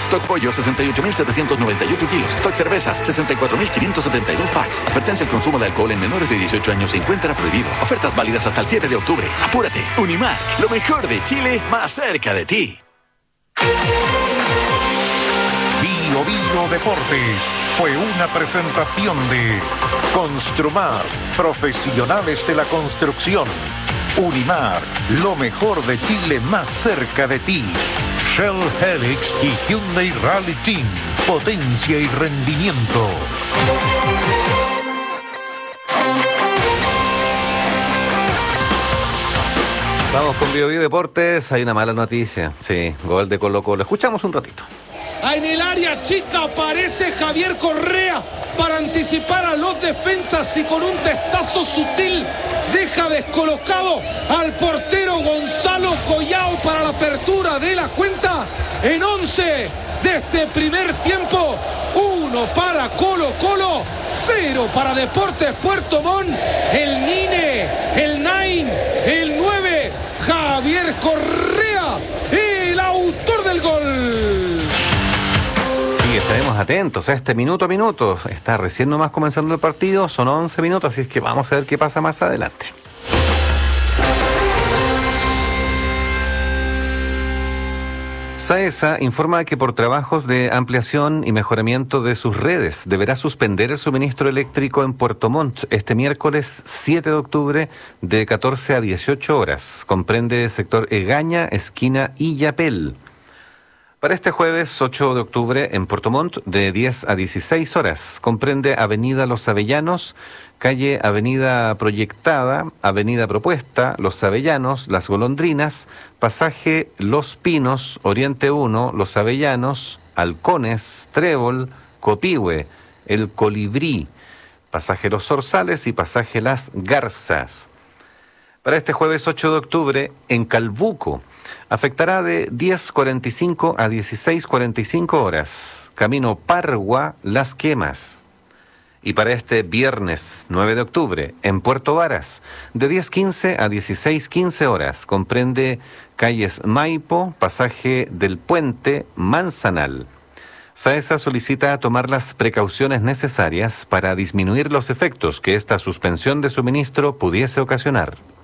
Stock pollo, 68.798 kilos. Stock cervezas, 64.572 packs. Advertencia: el consumo de alcohol en menores de 18 años se encuentra prohibido. Ofertas válidas hasta el 7 de octubre. Apúrate. Unimark, lo mejor de Chile, más cerca de ti. Bio Deportes fue una presentación de Construmar, profesionales de la construcción. Unimar, lo mejor de Chile más cerca de ti. Shell Helix y Hyundai Rally Team, potencia y rendimiento. Vamos con Bio Deportes. Hay una mala noticia. Sí, gol de Colo-Colo. Escuchamos un ratito. En el área chica aparece Javier Correa para anticipar a los defensas y con un testazo sutil deja descolocado al portero Gonzalo Collao para la apertura de la cuenta en 11 de este primer tiempo. 1 para Colo-Colo, 0 para Deportes Puerto Montt. El Nine, el Nine, el 9, Javier Correa, el autor del gol. Sí, estaremos atentos a este minuto a minuto. Está recién nomás comenzando el partido, son 11 minutos, así es que vamos a ver qué pasa más adelante. SAESA informa que por trabajos de ampliación y mejoramiento de sus redes deberá suspender el suministro eléctrico en Puerto Montt este miércoles 7 de octubre de 14 a 18 horas. Comprende sector Egaña, esquina Illapel. Para este jueves 8 de octubre en Puerto Montt de 10 a 16 horas. Comprende Avenida Los Avellanos, calle Avenida Proyectada, Avenida Propuesta, Los Avellanos, Las Golondrinas, pasaje Los Pinos, Oriente 1, Los Avellanos, Halcones, Trébol, Copihue, El Colibrí, pasaje Los Zorzales y pasaje Las Garzas. Para este jueves 8 de octubre en Calbuco, afectará de 10:45 a 16:45 horas. Camino Pargua, Las Quemas. Y para este viernes 9 de octubre, en Puerto Varas, de 10:15 a 16:15 horas. Comprende calles Maipo, pasaje del Puente, Manzanal. SAESA solicita tomar las precauciones necesarias para disminuir los efectos que esta suspensión de suministro pudiese ocasionar.